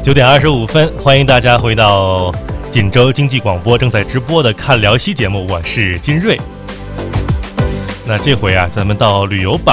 9:25，欢迎大家回到锦州经济广播正在直播的看辽西节目，我是金瑞。那这回啊，咱们到旅游板